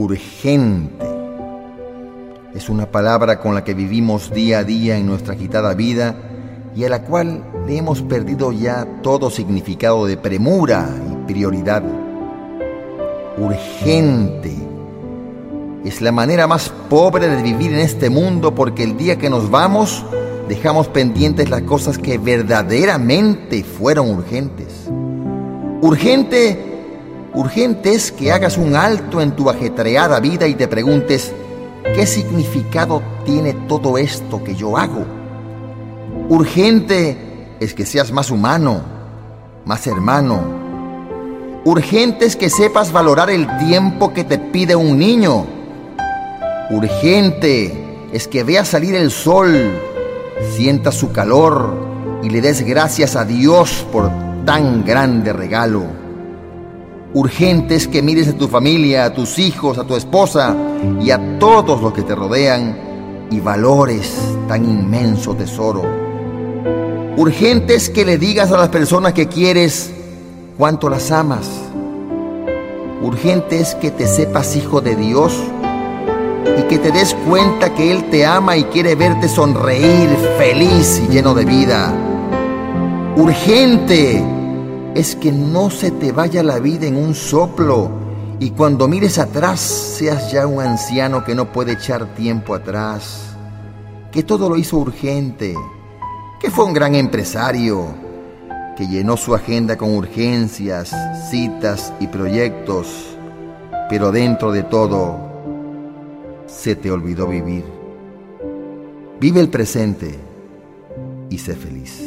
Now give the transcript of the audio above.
urgente. Es una palabra con la que vivimos día a día en nuestra agitada vida y a la cual le hemos perdido ya todo significado de premura y prioridad. Urgente es la manera más pobre de vivir en este mundo, porque el día que nos vamos dejamos pendientes las cosas que verdaderamente fueron urgentes. Urgente es que hagas un alto en tu ajetreada vida y te preguntes: ¿qué significado tiene todo esto que yo hago? Urgente es que seas más humano, más hermano. Urgente es que sepas valorar el tiempo que te pide un niño. Urgente es que veas salir el sol, sientas su calor y le des gracias a Dios por tan grande regalo. Urgente es que mires a tu familia, a tus hijos, a tu esposa y a todos los que te rodean y valores tan inmenso tesoro. Urgente es que le digas a las personas que quieres cuánto las amas. Urgente es que te sepas hijo de Dios y que te des cuenta que Él te ama y quiere verte sonreír, feliz y lleno de vida. Urgente es que no se te vaya la vida en un soplo y cuando mires atrás seas ya un anciano que no puede echar tiempo atrás, que todo lo hizo urgente, que fue un gran empresario, que llenó su agenda con urgencias, citas y proyectos, pero dentro de todo se te olvidó vivir. Vive el presente y sé feliz.